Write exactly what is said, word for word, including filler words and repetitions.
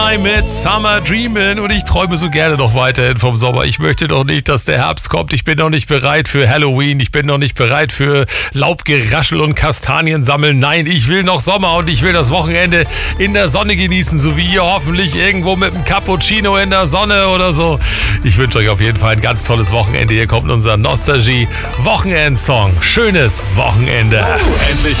Mit Summer Dreamin' und ich träume so gerne noch weiterhin vom Sommer. Ich möchte doch nicht, dass der Herbst kommt. Ich bin noch nicht bereit für Halloween. Ich bin noch nicht bereit für Laubgeraschel und Kastanien sammeln. Nein, ich will noch Sommer und ich will das Wochenende in der Sonne genießen, so wie ihr hoffentlich irgendwo mit einem Cappuccino in der Sonne oder so. Ich wünsche euch auf jeden Fall ein ganz tolles Wochenende. Hier kommt unser Nostalgie-Wochenend-Song. Schönes Wochenende. Endlich